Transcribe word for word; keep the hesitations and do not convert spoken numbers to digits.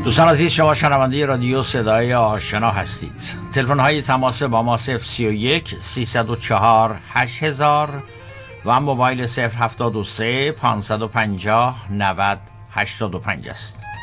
دوستان عزیز، شما شنونده رادیو صدای آشنا هستید. تلفن های تماس با ما صفر سی و یک سیصد و چهار هشت هزار و موبایل صفر هفتاد و سه پانصد و پنجاه نود هشتاد و پنج است.